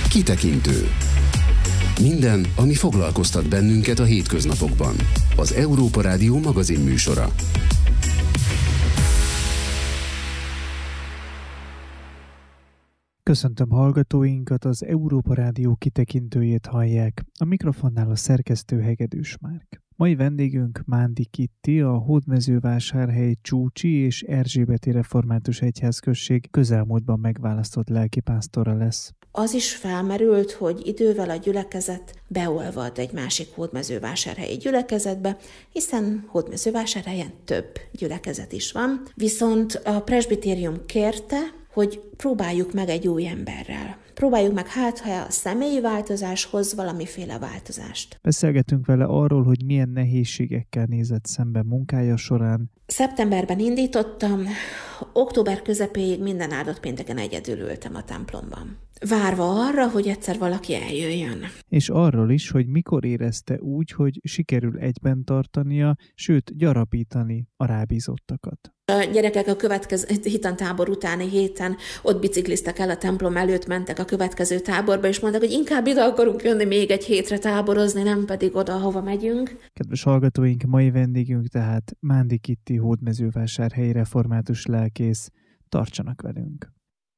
Kitekintő. Minden, ami foglalkoztat bennünket a hétköznapokban. Az Európa Rádió magazin műsora. Köszöntöm hallgatóinkat, az Európa Rádió kitekintőjét hallják. A mikrofonnál a szerkesztő Hegedűs Márk. Mai vendégünk Mándi Kitti, a Hódmezővásárhely Csúcsi és Erzsébeti Református Egyházközség közelmúltban megválasztott lelkipásztora lesz. Az is felmerült, hogy idővel a gyülekezet beolvad egy másik hódmezővásárhelyi gyülekezetbe, hiszen Hódmezővásárhelyen több gyülekezet is van, viszont a presbitérium kérte, hogy próbáljuk meg egy új emberrel. Próbáljuk meg ha a személyi változáshoz valamiféle változást. Beszélgetünk vele arról, hogy milyen nehézségekkel nézett szembe munkája során. Szeptemberben indítottam, október közepéig minden áldott pénteken egyedül ültem a templomban. Várva arra, hogy egyszer valaki eljöjjön. És arról is, hogy mikor érezte úgy, hogy sikerül egyben tartania, sőt gyarapítani a rábízottakat. A gyerekek a következő hitantábor utáni héten ott bicikliztek el a templom előtt, mentek a következő táborba, és mondták, hogy inkább ide akarunk jönni még egy hétre táborozni, nem pedig oda, ahova megyünk. Kedves hallgatóink, mai vendégünk tehát Mándi Kitti hódmezővásárhelyi református lelkész. Tartsanak velünk!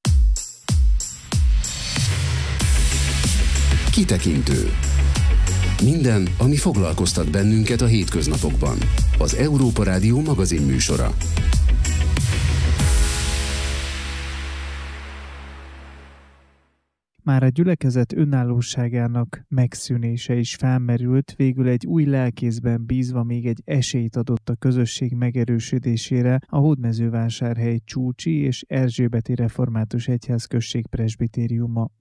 Kitekintő. Minden, ami foglalkoztat bennünket a hétköznapokban. Az Európa Rádió magazin műsora. Már a gyülekezet önállóságának megszűnése is felmerült, végül egy új lelkészben bízva még egy esélyt adott a közösség megerősödésére a Hódmezővásárhely Csúcsi és Erzsébeti Református Egyházközség presbitériuma.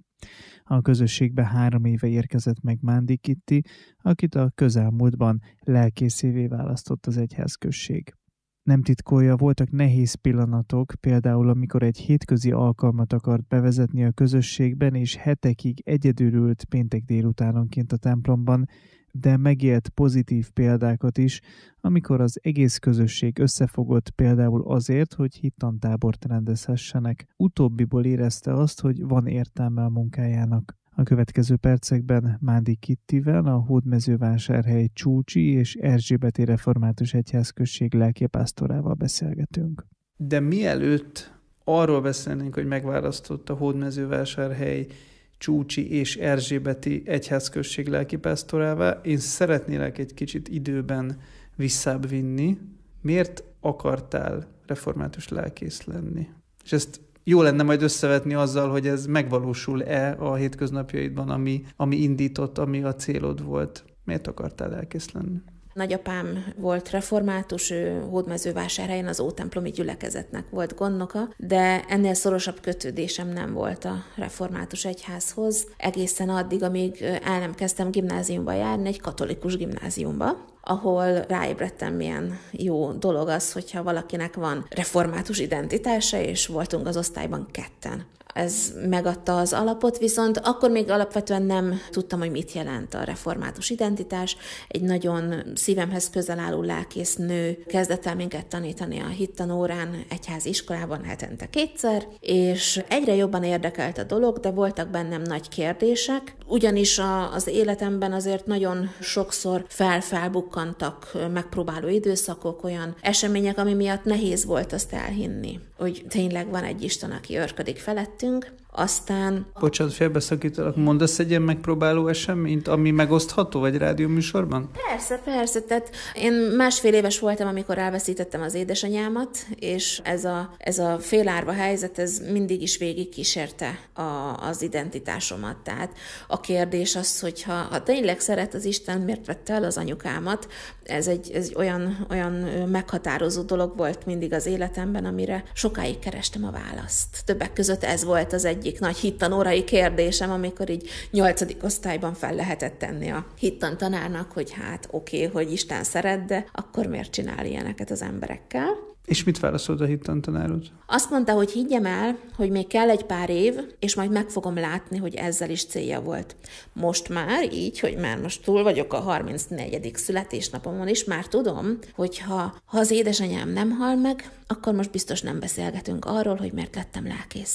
A közösségbe 3 éve érkezett meg Mándi Kitti, akit a közelmúltban lelkészévé választott az egyházközség. Nem titkolja, voltak nehéz pillanatok, például amikor egy hétközi alkalmat akart bevezetni a közösségben, és hetekig egyedül ült péntek délutánonként a templomban, de megélt pozitív példákat is, amikor az egész közösség összefogott például azért, hogy hittantábort rendezhessenek. Utóbbiból érezte azt, hogy van értelme a munkájának. A következő percekben Mándi Kittivel, a Hódmezővásárhely Csúcsi és Erzsébeti Református Egyházközség lelkipásztorával beszélgetünk. De mielőtt arról beszélnénk, hogy megválasztott a Hódmezővásárhely Csúcsi és Erzsébeti Egyházközség lelkipásztorává, én szeretnélek egy kicsit időben visszább vinni. Miért akartál református lelkész lenni? És ezt jó lenne majd összevetni azzal, hogy ez megvalósul-e a hétköznapjaidban, ami indított, ami a célod volt. Miért akartál lelkész lenni? Nagyapám volt református, ő Hódmezővásárhelyen az ótemplomi gyülekezetnek volt gondnoka, de ennél szorosabb kötődésem nem volt a református egyházhoz, egészen addig, amíg el nem kezdtem gimnáziumba járni, egy katolikus gimnáziumba, ahol ráébredtem, milyen jó dolog az, hogyha valakinek van református identitása, és voltunk az osztályban 2-en. Ez megadta az alapot, viszont akkor még alapvetően nem tudtam, hogy mit jelent a református identitás. Egy nagyon szívemhez közel álló lelkésznő kezdett el minket tanítani a hittanórán, egyházi iskolában hetente 2-szer, és egyre jobban érdekelt a dolog, de voltak bennem nagy kérdések, ugyanis az életemben azért nagyon sokszor felbukkantak megpróbáló időszakok, olyan események, ami miatt nehéz volt azt elhinni, hogy tényleg van egy Isten, aki örködik felettünk. Aztán... Bocsánat, félbeszakítalak, mondasz egy ilyen megpróbáló eseményt, ami megosztható egy rádióműsorban? Persze. Tehát én 1,5 éves voltam, amikor elveszítettem az édesanyámat, és ez a félárva helyzet, ez mindig is végigkísérte az identitásomat. Tehát a kérdés az, hogy ha tényleg szeret az Isten, miért vette el az anyukámat? Ez egy olyan meghatározó dolog volt mindig az életemben, amire sokáig kerestem a választ. Többek között ez volt az egyik nagy hittanórai kérdésem, amikor így 8. osztályban fel lehetett tenni a hittantanárnak, hogy hát oké, hogy Isten szeret, de akkor miért csinál ilyeneket az emberekkel? És mit válaszolt a hittantanárod? Azt mondta, hogy higgyem el, hogy még kell egy pár év, és majd meg fogom látni, hogy ezzel is célja volt. Most már így, hogy már most túl vagyok a 34. születésnapomon is, már tudom, hogy ha az édesanyám nem hal meg, akkor most biztos nem beszélgetünk arról, hogy miért lettem lelkész.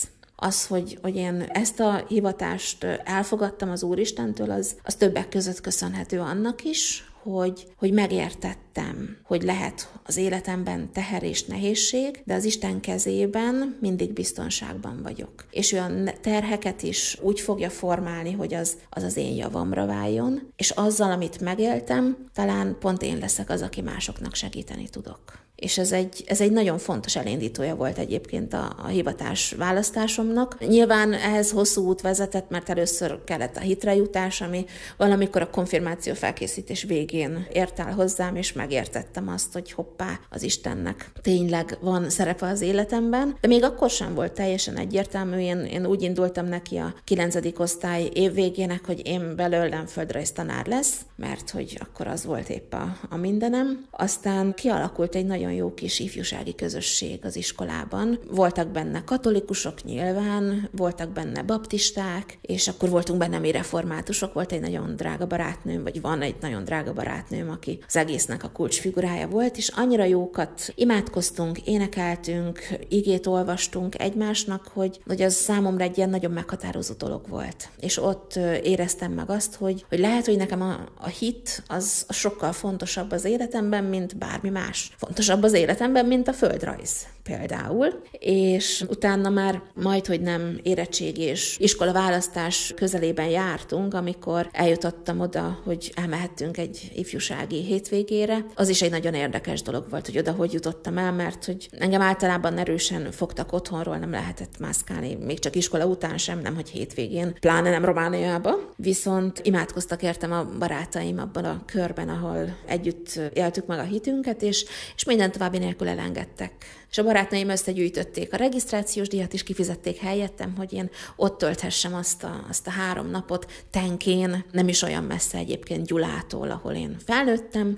az, hogy én ezt a hivatást elfogadtam az Úristentől, az többek között köszönhető annak is, hogy megértettem, hogy lehet az életemben teher és nehézség, de az Isten kezében mindig biztonságban vagyok. És olyan terheket is úgy fogja formálni, hogy az én javamra váljon, és azzal, amit megéltem, talán pont én leszek az, aki másoknak segíteni tudok. És ez egy nagyon fontos elindítója volt egyébként a hivatás választásomnak. Nyilván ehhez hosszú út vezetett, mert először kellett a hitre jutás, ami valamikor a konfirmáció felkészítés végén ért el hozzám, és megértettem azt, hogy hoppá, az Istennek tényleg van szerepe az életemben. De még akkor sem volt teljesen egyértelmű, én úgy indultam neki a 9. osztály évvégének, hogy én belőlem földrajztanár lesz, mert hogy akkor az volt épp a mindenem. Aztán kialakult egy nagyon jó kis ifjúsági közösség az iskolában. Voltak benne katolikusok nyilván, voltak benne baptisták, és akkor voltunk benne mi reformátusok. Volt egy nagyon drága barátnőm, vagy van egy nagyon drága barátnőm, aki az egésznek a kulcsfigurája volt, és annyira jókat imádkoztunk, énekeltünk, igét olvastunk egymásnak, hogy az számomra egy ilyen nagyon meghatározó dolog volt. És ott éreztem meg azt, hogy lehet, hogy nekem a hit az sokkal fontosabb az életemben, mint bármi más. Fontosabb az életemben, mint a földrajz például. És utána már majdhogy nem érettség és iskolaválasztás közelében jártunk, amikor eljutottam oda, hogy elmehettünk egy ifjúsági hétvégére. Az is egy nagyon érdekes dolog volt, hogy oda hogy jutottam el, mert hogy engem általában erősen fogtak otthonról, nem lehetett mászkálni, még csak iskola után sem, nem hogy hétvégén, pláne nem Romániába. Viszont imádkoztak értem a barátaim abban a körben, ahol együtt éltük meg a hitünket, és minden további nélkül elengedtek. És a barátnaim összegyűjtötték a regisztrációs díjat, és kifizették helyettem, hogy én ott tölthessem azt a 3 napot Tenkén, nem is olyan messze egyébként Gyulától, ahol én felnőttem,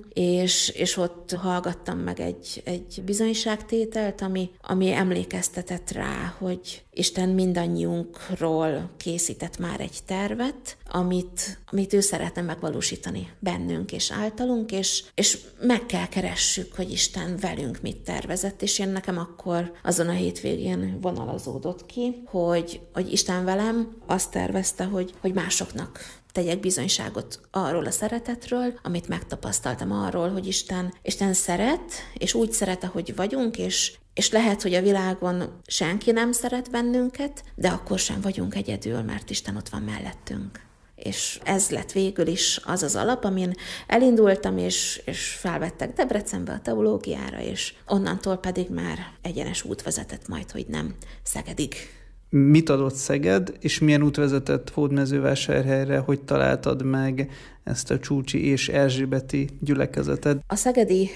és ott hallgattam meg egy bizonyságtételt, ami emlékeztetett rá, hogy Isten mindannyiunkról készített már egy tervet, amit ő szeretne megvalósítani bennünk és általunk, és meg kell keressük, hogy Isten velünk mit tervezett, és én nekem akkor azon a hétvégén vonalazódott ki, hogy Isten velem azt tervezte, hogy másoknak tegyek bizonyságot arról a szeretetről, amit megtapasztaltam arról, hogy Isten szeret, és úgy szeret, ahogy vagyunk, és lehet, hogy a világon senki nem szeret bennünket, de akkor sem vagyunk egyedül, mert Isten ott van mellettünk. És ez lett végül is az alap, amin elindultam, és felvettek Debrecenbe a teológiára, és onnantól pedig már egyenes út vezetett majd, hogy nem Szegedig. Mit adott Szeged, és milyen út vezetett Hódmezővásárhelyre, hogy találtad meg ezt a Csúcsi és Erzsébeti gyülekezetet? A szegedi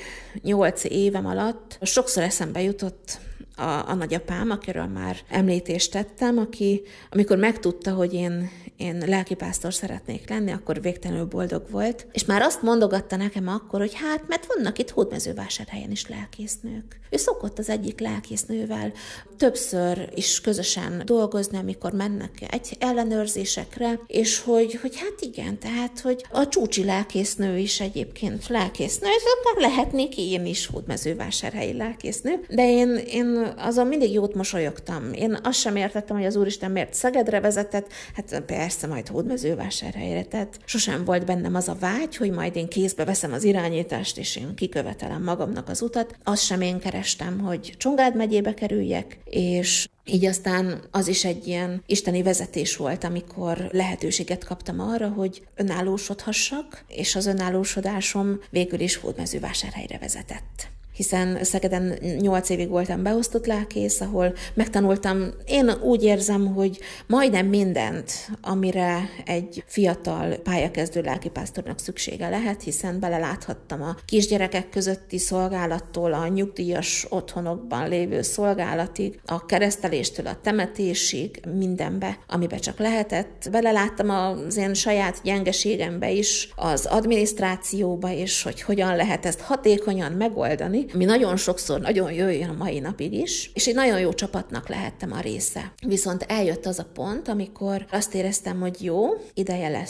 8 évem alatt sokszor eszembe jutott a nagyapám, akiről már említést tettem, aki amikor megtudta, hogy én lelkipásztor szeretnék lenni, akkor végtelenül boldog volt, és már azt mondogatta nekem akkor, hogy mert vannak itt Hódmezővásárhelyen is lelkésznők. Ő szokott az egyik lelkésznővel többször is közösen dolgozni, amikor mennek egy ellenőrzésekre, és hogy hát igen, tehát, hogy a Csúcsi lelkésznő is egyébként lelkésznő, és akkor lehetnék én is Hódmezővásárhelyi lelkésznő, de én azon mindig jót mosolyogtam. Én azt sem értettem, hogy az Úristen miért Szegedre vezetett, hát persze majd Hódmezővásárhelyre, tehát sosem volt bennem az a vágy, hogy majd én kézbe veszem az irányítást, és én kikövetelem magamnak az utat. Azt sem én kerestem, hogy Csongrád megyébe kerüljek, és így aztán az is egy ilyen isteni vezetés volt, amikor lehetőséget kaptam arra, hogy önállósodhassak, és az önállósodásom végül is Hódmezővásárhelyre vezetett. Hiszen Szegeden 8 évig voltam beosztott lelkész, ahol megtanultam, én úgy érzem, hogy majdnem mindent, amire egy fiatal pályakezdő lelkipásztornak szüksége lehet, hiszen beleláthattam a kisgyerekek közötti szolgálattól, a nyugdíjas otthonokban lévő szolgálatig, a kereszteléstől a temetésig, mindenbe, amibe csak lehetett. Beleláttam az én saját gyengeségembe is, az adminisztrációba is, hogy hogyan lehet ezt hatékonyan megoldani, ami nagyon sokszor nagyon jöjjön a mai napig is, és egy nagyon jó csapatnak lehettem a része. Viszont eljött az a pont, amikor azt éreztem, hogy jó, ideje lesz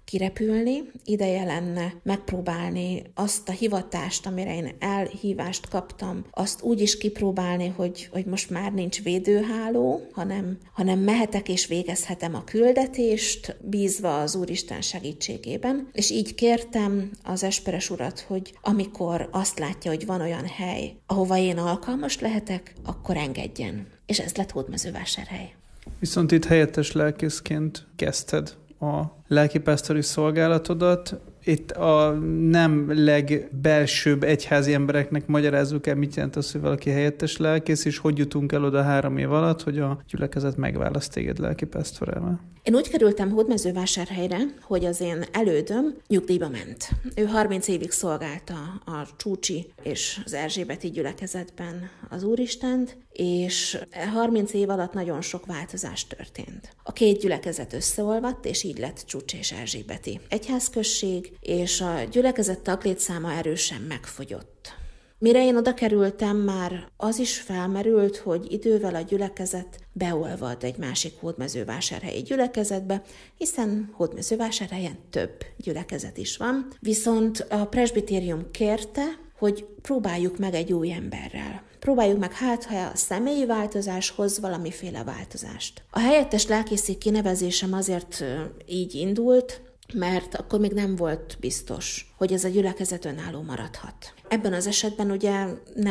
kirepülni, ideje lenne megpróbálni azt a hivatást, amire én elhívást kaptam, azt úgy is kipróbálni, hogy most már nincs védőháló, hanem mehetek és végezhetem a küldetést, bízva az Úristen segítségében. És így kértem az Esperes urat, hogy amikor azt látja, hogy van olyan hely, ahova én alkalmas lehetek, akkor engedjen. És ez lett Hódmezővásárhely. Viszont itt helyettes lelkészként kezdted a lelkipásztori szolgálatodat. Itt a nem legbelsőbb egyházi embereknek magyarázzuk el, mit jelent az, hogy valaki helyettes lelkész, és hogy jutunk el oda 3 év alatt, hogy a gyülekezet megválaszt téged lelkipásztorává. Én úgy kerültem Hódmezővásárhelyre, hogy az én elődöm nyugdíjba ment. Ő 30 évig szolgálta a Csúcsi és az Erzsébeti gyülekezetben az Úristent, és 30 év alatt nagyon sok változás történt. A 2 gyülekezet összeolvadt, és így lett Csúcs és Erzsébeti egyházközség, és a gyülekezet taglétszáma erősen megfogyott. Mire én oda kerültem, már az is felmerült, hogy idővel a gyülekezet beolvad egy másik hódmezővásárhelyi gyülekezetbe, hiszen Hódmezővásárhelyen több gyülekezet is van. Viszont a presbitérium kérte, hogy próbáljuk meg egy új emberrel. Próbáljuk meg ha a személyi változáshoz valamiféle változást. A helyettes lelkészi kinevezésem azért így indult, mert akkor még nem volt biztos, hogy ez a gyülekezet önálló maradhat. Ebben az esetben ugye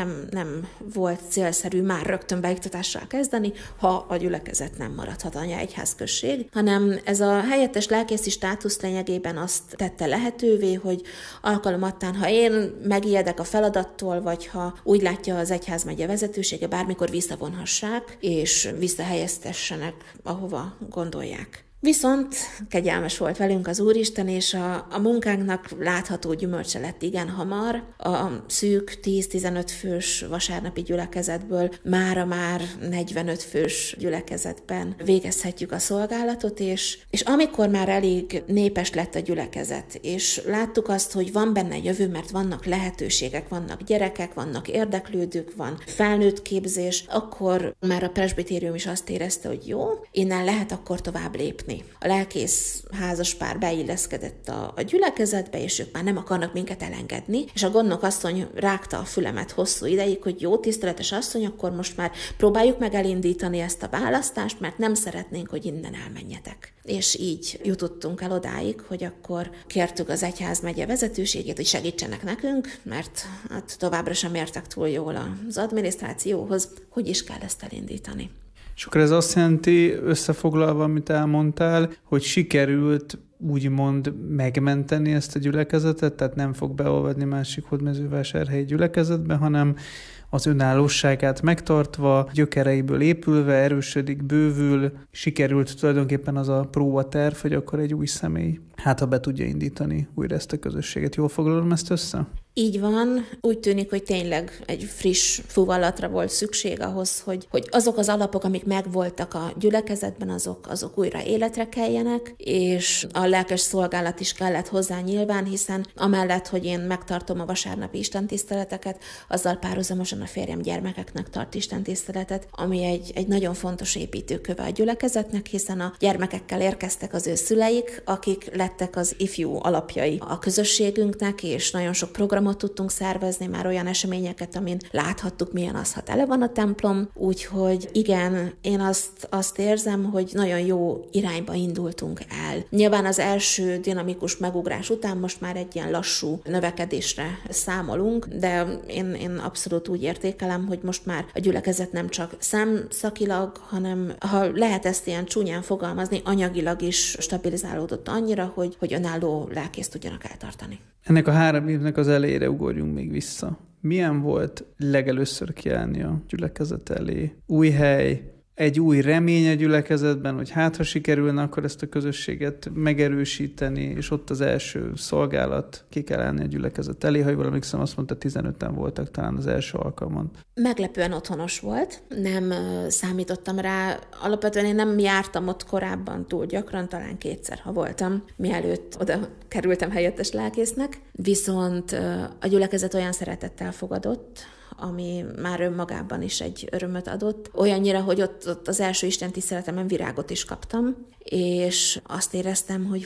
nem volt célszerű már rögtön beiktatással kezdeni, ha a gyülekezet nem maradhat anyaegyházközség, hanem ez a helyettes lelkészi státusz lényegében azt tette lehetővé, hogy alkalomattán, ha én megijedek a feladattól, vagy ha úgy látja az egyházmegye vezetősége, bármikor visszavonhassák, és visszahelyeztessenek, ahova gondolják. Viszont kegyelmes volt velünk az Úristen, és a munkánknak látható gyümölcse lett igen hamar. A szűk 10-15 fős vasárnapi gyülekezetből mára már 45 fős gyülekezetben végezhetjük a szolgálatot, és amikor már elég népes lett a gyülekezet, és láttuk azt, hogy van benne jövő, mert vannak lehetőségek, vannak gyerekek, vannak érdeklődők, van felnőtt képzés, akkor már a presbitérium is azt érezte, hogy jó, innen lehet akkor tovább lépni. A lelkész házaspár beilleszkedett a gyülekezetbe, és ők már nem akarnak minket elengedni, és a gondnok asszony rágta a fülemet hosszú ideig, hogy jó, tiszteletes asszony, akkor most már próbáljuk meg elindítani ezt a választást, mert nem szeretnénk, hogy innen elmenjetek. És így jutottunk el odáig, hogy akkor kértük az egyházmegye vezetőségét, hogy segítsenek nekünk, mert hát továbbra sem értek túl jól az adminisztrációhoz, hogy is kell ezt elindítani. És akkor ez azt jelenti, összefoglalva, amit elmondtál, hogy sikerült úgymond megmenteni ezt a gyülekezetet, tehát nem fog beolvadni másik hódmezővásárhelyi gyülekezetbe, hanem az önállóságát megtartva, gyökereiből épülve, erősödik, bővül, sikerült tulajdonképpen az a próbaterv, hogy akkor egy új személy ha be tudja indítani újra ezt a közösséget. Jól foglalom ezt össze? Így van, úgy tűnik, hogy tényleg egy friss fuvallatra volt szükség ahhoz, hogy azok az alapok, amik megvoltak a gyülekezetben, azok újra életre keljenek, és a lelkes szolgálat is kellett hozzá nyilván, hiszen amellett, hogy én megtartom a vasárnapi istentiszteleteket, azzal párhuzamosan a férjem gyermekeknek tart istentiszteletet, ami egy nagyon fontos építőköve a gyülekezetnek, hiszen a gyermekekkel érkeztek az ő szüleik, akik lettek az ifjú alapjai a közösségünknek, és nagyon sok programot tudtunk szervezni, már olyan eseményeket, amin láthattuk, milyen az, ha tele van a templom. Úgyhogy igen, én azt érzem, hogy nagyon jó irányba indultunk el. Nyilván az első dinamikus megugrás után most már egy ilyen lassú növekedésre számolunk, de én abszolút úgy értékelem, hogy most már a gyülekezet nem csak szemszakilag, hanem ha lehet ezt ilyen csúnyán fogalmazni, anyagilag is stabilizálódott annyira, hogy önálló lelkészt tudjanak eltartani. Ennek a 3 évnek az elejére ugorjunk még vissza. Milyen volt legelőször kiállni a gyülekezet elé? Új hely, egy új remény a gyülekezetben, hogy ha sikerülne, akkor ezt a közösséget megerősíteni, és ott az első szolgálat, ki kell állni a gyülekezet elé. Ha jól emlékszem, azt mondta, 15-en voltak talán az első alkalmon. Meglepően otthonos volt, nem számítottam rá. Alapvetően én nem jártam ott korábban túl gyakran, talán 2-szer, ha voltam, mielőtt oda kerültem helyettes lelkésznek. Viszont a gyülekezet olyan szeretettel fogadott, ami már önmagában is egy örömöt adott. Olyannyira, hogy ott az első istentiszteletemen virágot is kaptam, és azt éreztem, hogy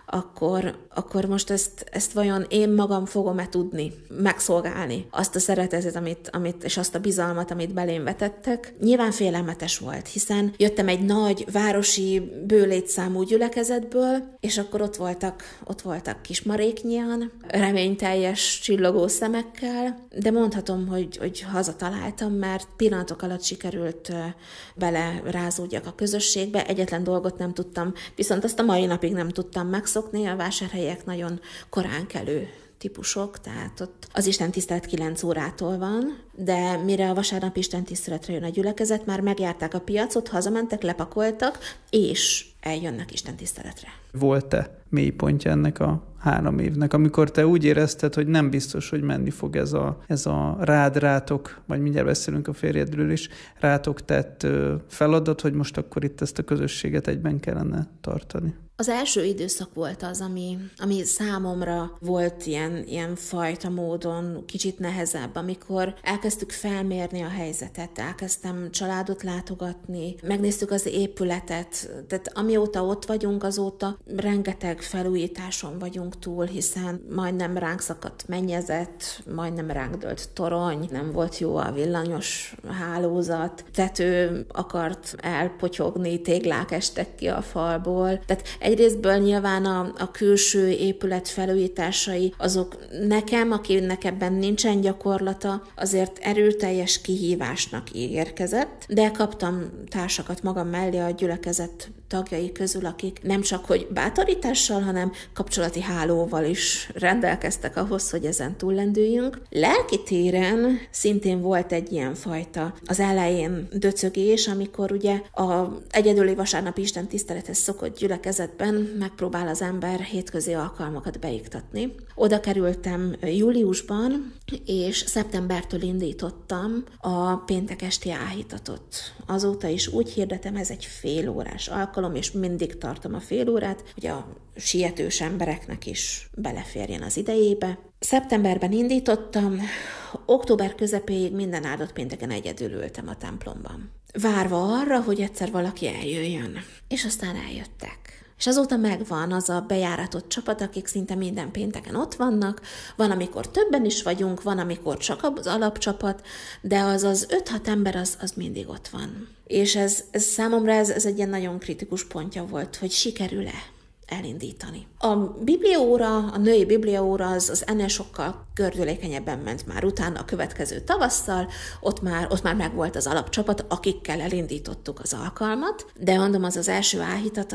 akkor most ezt vajon én magam fogom-e tudni megszolgálni, azt a szeretetet, amit, és azt a bizalmat, amit belém vetettek. Nyilván félelmetes volt, hiszen jöttem egy nagy városi bőlétszámú gyülekezetből, és akkor ott voltak kis maréknyian, reményteljes csillogó szemekkel, de mondhatom, hogy hazataláltam, mert pillanatok alatt sikerült bele rázódjak a közösségbe, egyetlen dolgot nem tudtam, viszont azt a mai napig nem tudtam megszokni, a vásárhelyiek nagyon korán kelő típusok, tehát ott az istentisztelet 9 órától van, de mire a vasárnap istentiszteletre jön a gyülekezet, már megjárták a piacot, hazamentek, lepakoltak, és eljönnek istentiszteletre. Volt-e mélypontja ennek a 3 évnek, amikor te úgy érezted, hogy nem biztos, hogy menni fog ez a rátok, vagy mindjárt beszélünk a férjedről is, rátok tett feladat, hogy most akkor itt ezt a közösséget egyben kellene tartani? Az első időszak volt az, ami számomra volt ilyen fajta módon kicsit nehezebb, amikor elkezdtük felmérni a helyzetet, elkezdtem családot látogatni, megnéztük az épületet, tehát amióta ott vagyunk, azóta rengeteg felújításon vagyunk túl, hiszen majdnem ránk szakadt mennyezet, majdnem ránk dőlt torony, nem volt jó a villanyos hálózat, tető akart elpotyogni, téglák estek ki a falból, tehát egyrésztből nyilván a külső épület felújításai, azok nekem, akinek ebben nincsen gyakorlata, azért erőteljes kihívásnak ígérkezett, de kaptam társakat magam mellé a gyülekezet tagjai közül, akik nem csak hogy bátorítással, hanem kapcsolati hálóval is rendelkeztek ahhoz, hogy ezen túllendüljünk. Lelki téren szintén volt egy ilyen fajta az elején döcögés, amikor ugye a egyedüli vasárnapi istentisztelethez szokott gyülekezetben megpróbál az ember hétközi alkalmakat beiktatni. Oda kerültem júliusban, és szeptembertől indítottam a péntek esti áhítatot. Azóta is úgy hirdetem, ez egy félórás alkalom, és mindig tartom a fél órát, hogy a sietős embereknek is beleférjen az idejébe. Szeptemberben indítottam, október közepéig minden áldott pénteken egyedül ültem a templomban. Várva arra, hogy egyszer valaki eljöjjön. És aztán eljöttek. És azóta megvan az a bejáratott csapat, akik szinte minden pénteken ott vannak, van, amikor többen is vagyunk, van, amikor csak az alapcsapat, de az 5-6 ember az mindig ott van. És ez számomra ez egy ilyen nagyon kritikus pontja volt, hogy sikerül-e elindítani. A bibliaóra, a női bibliaóra az ennél sokkal gördülékenyebben ment már utána a következő tavasszal, ott már megvolt az alapcsapat, akikkel elindítottuk az alkalmat, de mondom, az első áhítat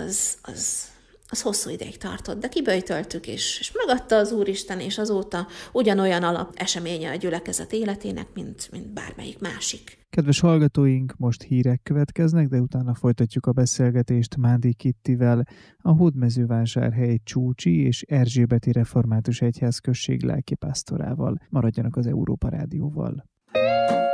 az hosszú ideig tartott, de kiböjtöltük, és megadta az Úristen, és azóta ugyanolyan alap eseménye a gyülekezet életének, mint bármelyik másik. Kedves hallgatóink, most hírek következnek, de utána folytatjuk a beszélgetést Mándi Kittivel, a Hódmezővásárhely Csúcsi és Erzsébeti Református Egyházközség lelkipásztorával. Maradjanak az Európa Rádióval.